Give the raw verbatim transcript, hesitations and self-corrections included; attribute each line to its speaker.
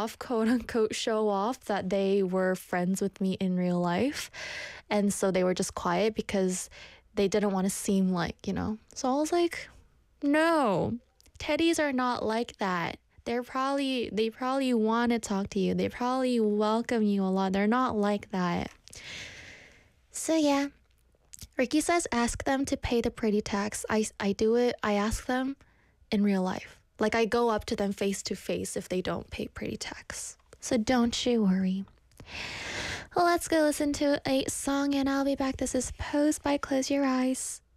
Speaker 1: off, quote unquote, show off that they were friends with me in real life. And so they were just quiet because they didn't want to seem like, you know. So I was like, no, teddies are not like that. They're probably, they probably want to talk to you. They probably welcome you a lot. They're not like that. So yeah, Ricky says ask them to pay the pretty tax. I, I do it, I ask them in real life. Like I go up to them face to face if they don't pay pretty tax. So don't you worry. Well, let's go listen to a song and I'll be back. This is Pose by Close Your Eyes.